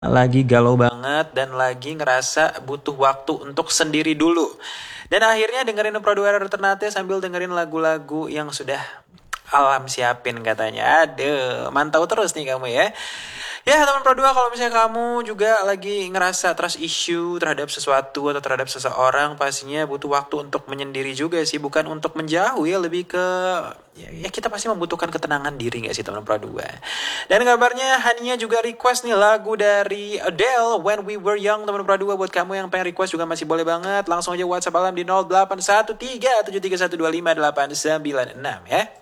lagi galau banget dan lagi ngerasa butuh waktu untuk sendiri dulu. Dan akhirnya dengerin Produera Ternate sambil dengerin lagu-lagu yang sudah alam siapin katanya. Aduh, mantau terus nih kamu ya. Ya teman Pro 2, kalau misalnya kamu juga lagi ngerasa trust issue terhadap sesuatu atau terhadap seseorang, pastinya butuh waktu untuk menyendiri juga sih, bukan untuk menjauh ya, lebih ke ya kita pasti membutuhkan ketenangan diri gak sih teman Pro 2. Dan kabarnya Hania juga request nih lagu dari Adele, When We Were Young, teman Pro 2. Buat kamu yang pengen request juga masih boleh banget, langsung aja WhatsApp alam di 0813 73125 896 ya.